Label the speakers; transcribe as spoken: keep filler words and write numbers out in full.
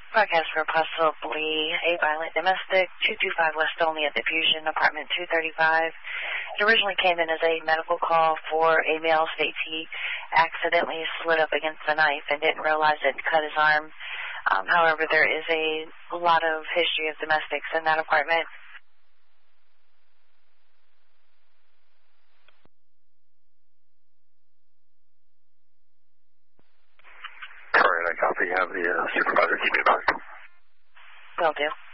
Speaker 1: Broadcast for possibly a violent domestic, two two five West Only at the Fusion, apartment two thirty-five. It originally came in as a medical call for a male, states he accidentally slid up against a knife and didn't realize it cut his arm. Um, however, there is a lot of history of domestics in that apartment.
Speaker 2: All right, I copy. You have the uh, supervisor keep it back.
Speaker 1: Will do.